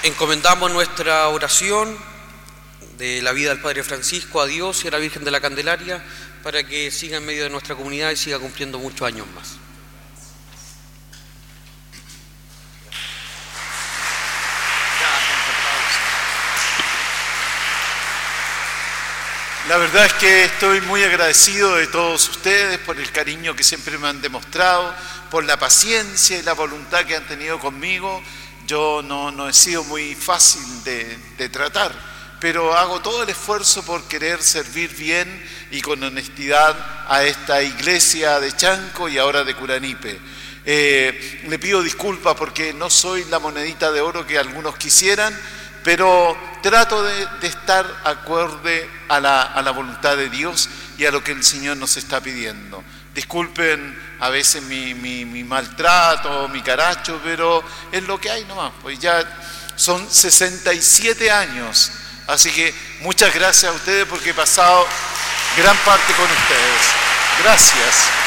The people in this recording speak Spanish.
Encomendamos nuestra oración de la vida del Padre Francisco a Dios y a la Virgen de la Candelaria para que siga en medio de nuestra comunidad y siga cumpliendo muchos años más. La verdad es que estoy muy agradecido de todos ustedes por el cariño que siempre me han demostrado, por la paciencia y la voluntad que han tenido conmigo. Yo no he sido muy fácil de tratar, pero hago todo el esfuerzo por querer servir bien y con honestidad a esta iglesia de Chanco y ahora de Curanipe. Le pido disculpas porque no soy la monedita de oro que algunos quisieran, pero trato de estar acorde a la voluntad de Dios y a lo que el Señor nos está pidiendo. Disculpen a veces mi maltrato, mi caracho, pero es lo que hay nomás, pues ya son 67 años, así que muchas gracias a ustedes porque he pasado gran parte con ustedes. Gracias.